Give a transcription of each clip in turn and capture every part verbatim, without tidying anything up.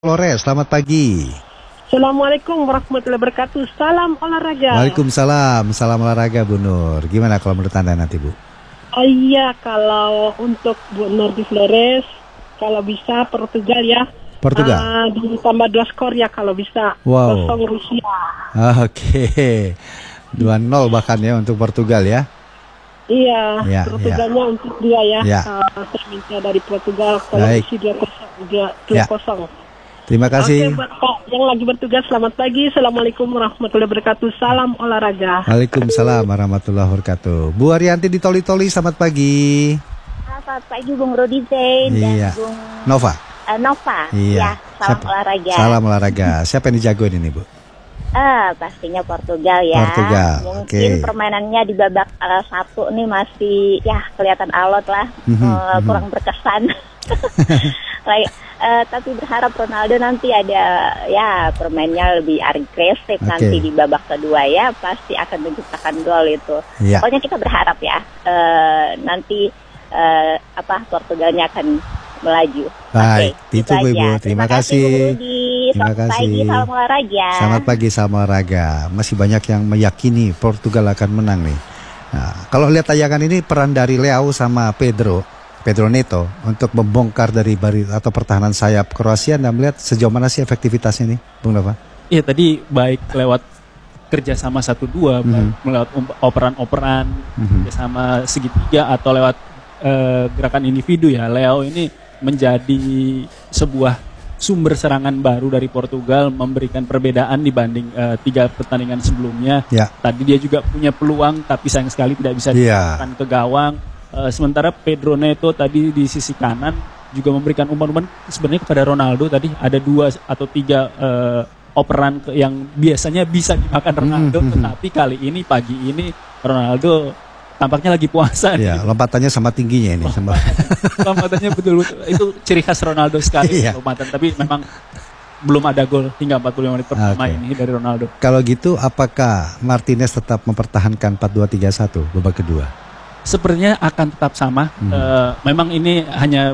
Flores, selamat pagi. Assalamualaikum warahmatullahi wabarakatuh. Salam olahraga. Waalaikumsalam, salam olahraga Bu Nur. Gimana kalau menurut Anda nanti Bu? Oh iya, kalau untuk Bu Nur di Flores, kalau bisa Portugal ya. Portugal? Uh, ditambah dua skor ya kalau bisa. Wow. Kosong Rusia. Oke, dua nol bahkan ya untuk Portugal ya. Iya, ya Portugalnya ya. untuk dia ya. ya. Uh, saya minta dari Portugal kalau isi dua kosong. Terima kasih. Oke, buat Pak yang lagi bertugas, selamat pagi. Assalamualaikum warahmatullahi wabarakatuh. Salam olahraga. Waalaikumsalam warahmatullahi wabarakatuh. Bu Arianti di Toli-Toli, selamat pagi. Selamat pagi Bung Rudi Zain iya. dan Bung Nova. Uh, Nova. Iya. Ya, salam Siapa? olahraga. Salam olahraga. Siapa yang dijagoin ini Bu? Ah, pastinya Portugal ya. Portugal. Mungkin okay. permainannya di babak uh, satu nih masih ya kelihatan alot lah, mm-hmm, uh, mm-hmm. kurang berkesan. Like, uh, tapi berharap Ronaldo nanti ada ya permainnya lebih agresif okay. nanti di babak kedua ya, pasti akan menciptakan gol itu. Yeah. Pokoknya kita berharap ya uh, nanti uh, apa Portugalnya akan melaju. Baik, okay, itu Bu Ibu. Terima, Terima kasih. kasih Terima kasih. Pagi, salam olahraga. Selamat pagi, salam olahraga. Masih banyak yang meyakini Portugal akan menang nih. Nah, kalau lihat tayangan ini peran dari Leao sama Pedro, Pedro Neto untuk membongkar dari bari atau pertahanan sayap Kroasia. Anda melihat sejauh mana sih efektivitasnya nih, Bung Nova? Iya, tadi baik lewat kerjasama satu dua, mm-hmm. lewat operan-operan, mm-hmm. kerjasama segitiga atau lewat uh, gerakan individu ya. Leao ini menjadi sebuah sumber serangan baru dari Portugal, memberikan perbedaan dibanding uh, tiga pertandingan sebelumnya. Yeah. Tadi dia juga punya peluang, tapi sayang sekali tidak bisa diarahkan yeah. ke gawang. Uh, sementara Pedro Neto tadi di sisi kanan juga memberikan umpan-umpan sebenarnya kepada Ronaldo. Tadi ada dua atau tiga uh, operan ke yang biasanya bisa dimakan Ronaldo, mm-hmm. tetapi kali ini pagi ini Ronaldo tampaknya lagi puasa. Ya, lompatannya sama tingginya ini. Sama. Lompatannya betul-betul itu ciri khas Ronaldo sekali. Iya. Lompatan, tapi memang belum ada gol hingga empat puluh lima menit pertama okay. ini dari Ronaldo. Kalau gitu, apakah Martinez tetap mempertahankan empat dua tiga satu babak kedua? Sepertinya akan tetap sama. Hmm. Uh, memang ini hanya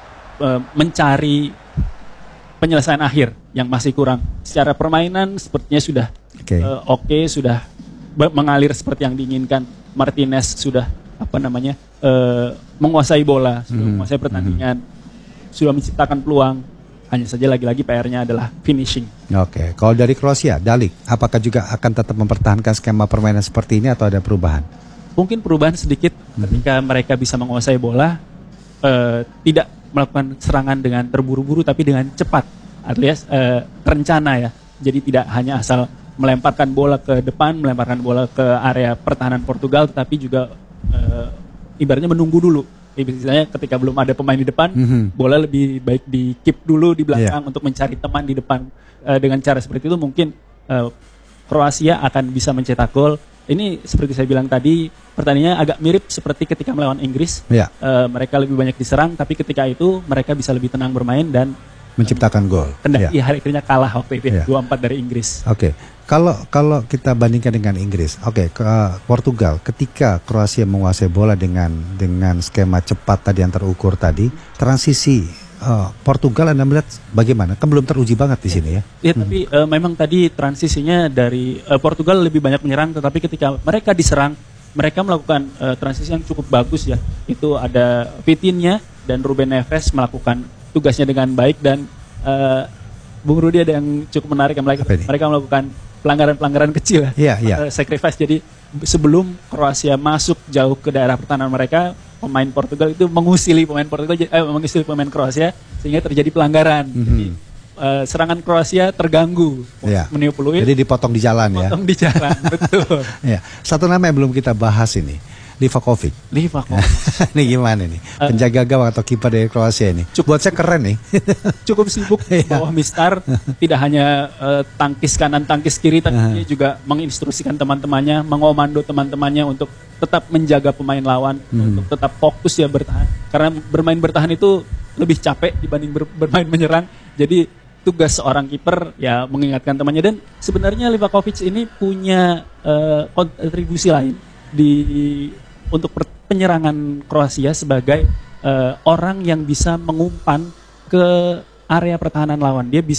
uh, mencari penyelesaian akhir yang masih kurang. Secara permainan sepertinya sudah okay. uh, oke, okay, sudah mengalir seperti yang diinginkan. Martinez sudah apa namanya uh, menguasai bola, sudah hmm. menguasai pertandingan, hmm. sudah menciptakan peluang. Hanya saja lagi-lagi P R-nya adalah finishing. Oke, okay. Kalau dari Kroasia, Dalik, apakah juga akan tetap mempertahankan skema permainan seperti ini atau ada perubahan? Mungkin perubahan sedikit hmm. ketika mereka bisa menguasai bola, uh, tidak melakukan serangan dengan terburu-buru, tapi dengan cepat, alias uh, rencana ya. Jadi tidak hanya asal melemparkan bola ke depan, melemparkan bola ke area pertahanan Portugal, tetapi juga uh, ibaratnya menunggu dulu. Misalnya ketika belum ada pemain di depan, mm-hmm. bola lebih baik di keep dulu di belakang yeah. untuk mencari teman di depan. Uh, dengan cara seperti itu mungkin uh, Kroasia akan bisa mencetak gol. Ini seperti saya bilang tadi, pertandingannya agak mirip seperti ketika melawan Inggris. Yeah. Uh, mereka lebih banyak diserang, tapi ketika itu mereka bisa lebih tenang bermain dan menciptakan gol. Kendati ya. Akhirnya kalah waktu itu ya. dua empat dari Inggris. Oke. Okay. Kalau kalau kita bandingkan dengan Inggris, oke, okay, ke uh, Portugal ketika Kroasia menguasai bola dengan dengan skema cepat tadi yang terukur tadi, transisi uh, Portugal Anda melihat bagaimana? Kan belum teruji banget di sini ya. Iya, hmm. tapi uh, memang tadi transisinya dari uh, Portugal lebih banyak menyerang, tetapi ketika mereka diserang, mereka melakukan uh, transisi yang cukup bagus ya. Itu ada Vitinha dan Ruben Neves melakukan tugasnya dengan baik, dan uh, Bung Rudi ada yang cukup menarik yang mereka, mereka melakukan pelanggaran-pelanggaran kecil ya, yeah, yeah. uh, sacrifice. Jadi sebelum Kroasia masuk jauh ke daerah pertahanan mereka, pemain Portugal itu mengusili pemain Portugal, eh, mengusili pemain Kroasia sehingga terjadi pelanggaran. Mm-hmm. Jadi uh, serangan Kroasia terganggu, yeah. meniup peluit. Jadi dipotong di jalan ya. Potong di jalan, betul. Ya. Satu nama yang belum kita bahas ini. Livakovic. Livakovic. Ini gimana nih? Penjaga gawang atau kiper dari Kroasia ini. Cukup, buat saya keren nih. Cukup sibuk di bawah mistar. Tidak hanya uh, tangkis kanan, tangkis kiri, tapi uh-huh. dia juga menginstruksikan teman-temannya, mengomando teman-temannya untuk tetap menjaga pemain lawan, hmm. untuk tetap fokus ya bertahan. Karena bermain bertahan itu lebih capek dibanding ber- bermain menyerang. Jadi tugas seorang kiper ya mengingatkan temannya. Dan sebenarnya Livakovic ini punya uh, kontribusi lain di untuk penyerangan Kroasia sebagai uh, orang yang bisa mengumpan ke area pertahanan lawan. Dia bisa